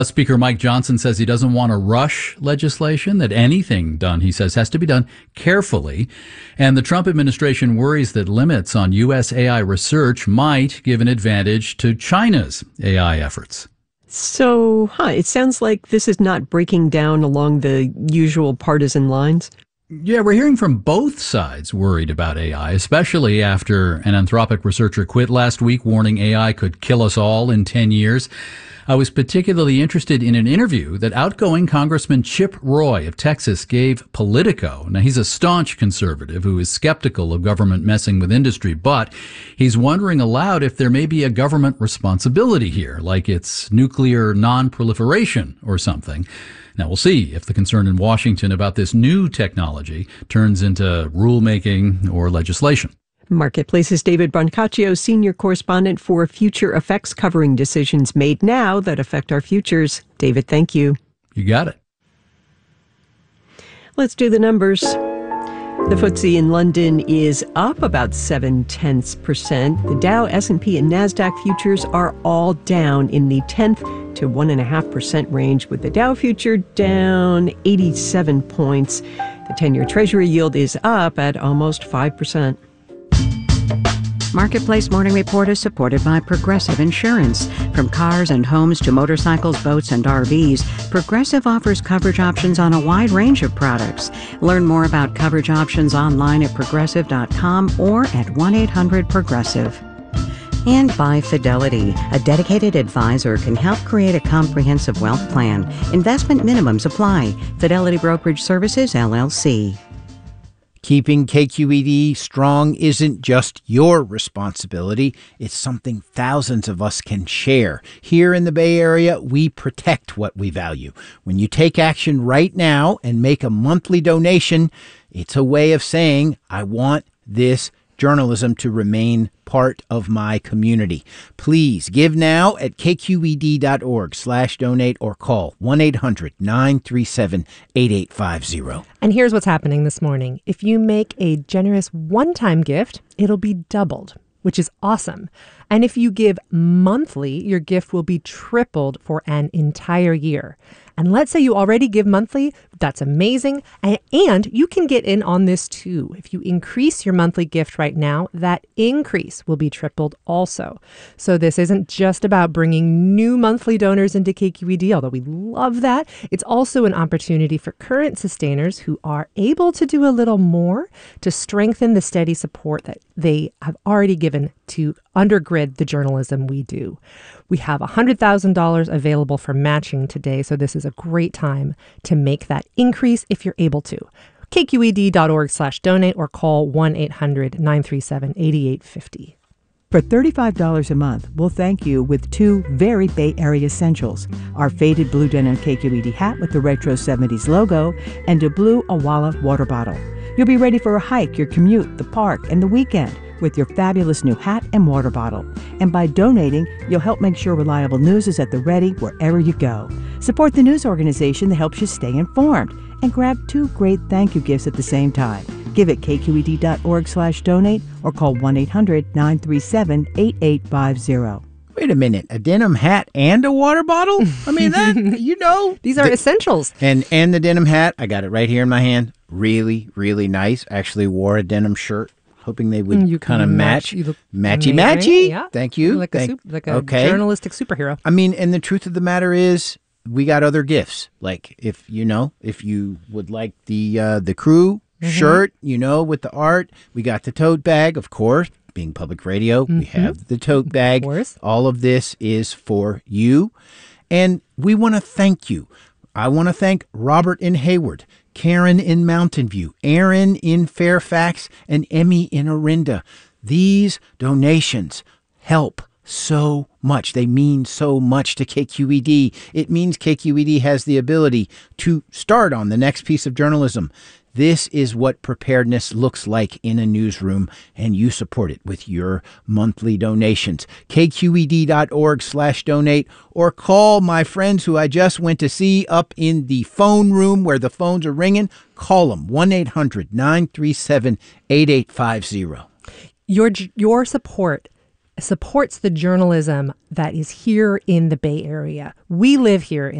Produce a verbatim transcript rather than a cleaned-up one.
Speaker Mike Johnson says he doesn't want to rush legislation, that anything done, he says, has to be done carefully. And the Trump administration worries that limits on U S A I research might give an advantage to China's A I efforts. So, huh, it sounds like this is not breaking down along the usual partisan lines. Yeah, we're hearing from both sides worried about A I, especially after an Anthropic researcher quit last week, warning A I could kill us all in ten years. I was particularly interested in an interview that outgoing Congressman Chip Roy of Texas gave Politico. Now, he's a staunch conservative who is skeptical of government messing with industry, but he's wondering aloud if there may be a government responsibility here, like it's nuclear non-proliferation or something. Now, we'll see if the concern in Washington about this new technology turns into rulemaking or legislation. Marketplace's David Brancaccio, senior correspondent for Future Effects, covering decisions made now that affect our futures. David, thank you. You got it. Let's do the numbers. The F T S E in London is up about seven tenths percent. The Dow, S and P, and NASDAQ futures are all down in the tenth to one and a half percent range, with the Dow future down eighty-seven points. The ten-year Treasury yield is up at almost five percent. Marketplace Morning Report is supported by Progressive Insurance. From cars and homes to motorcycles, boats, and R Vs, Progressive offers coverage options on a wide range of products. Learn more about coverage options online at progressive dot com or at one eight hundred progressive. And by Fidelity, a dedicated advisor can help create a comprehensive wealth plan. Investment minimums apply. Fidelity Brokerage Services, L L C. Keeping K Q E D strong isn't just your responsibility. It's something thousands of us can share. Here in the Bay Area, we protect what we value. When you take action right now and make a monthly donation, it's a way of saying, I want this journalism to remain part of my community. Please give now at kqed.org slash donate or call one eight hundred nine three seven eight eight five zero. And here's what's happening this morning. If you make a generous one-time gift, it'll be doubled, which is awesome. And if you give monthly, your gift will be tripled for an entire year. And let's say you already give monthly, that's amazing. And, and you can get in on this too. If you increase your monthly gift right now, that increase will be tripled also. So this isn't just about bringing new monthly donors into K Q E D, although we love that. It's also an opportunity for current sustainers who are able to do a little more to strengthen the steady support that they have already given to undergird the journalism we do. We have one hundred thousand dollars available for matching today, so this is a great time to make that increase if you're able to. kqed.org slash donate or call one eight hundred nine three seven eight eight five zero. For thirty-five dollars a month, we'll thank you with two very Bay Area essentials: our faded blue denim K Q E D hat with the retro seventies logo and a blue Awala water bottle. You'll be ready for a hike, your commute, the park, and the weekend with your fabulous new hat and water bottle. And by donating, you'll help make sure reliable news is at the ready wherever you go. Support the news organization that helps you stay informed and grab two great thank you gifts at the same time. Give at kqed.org slash donate or call one eight hundred nine three seven eight eight five zero. Wait a minute, a denim hat and a water bottle? I mean, that, you know. These are the, essentials. And and the denim hat, I got it right here in my hand. Really, really nice. Actually wore a denim shirt, hoping they would kind of match. match. Matchy, amazing. matchy. Yeah. Thank you. Like Thank, a, super, like a okay. journalistic superhero. I mean, and the truth of the matter is, we got other gifts. Like, if, you know, if you would like the uh, the crew mm-hmm. shirt, you know, with the art, we got the tote bag, of course. Being public radio, mm-hmm. we have the tote bag. Of course. All of this is for you. And we want to thank you. I want to thank Robert in Hayward, Karen in Mountain View, Aaron in Fairfax, and Emmy in Orinda. These donations help so much. They mean so much to K Q E D. It means K Q E D has the ability to start on the next piece of journalism. This is what preparedness looks like in a newsroom, and you support it with your monthly donations. kqed.org slash donate or call my friends who I just went to see up in the phone room where the phones are ringing. Call them, one eight hundred nine three seven eight eight five zero. Your, your support supports the journalism that is here in the Bay Area. We live here in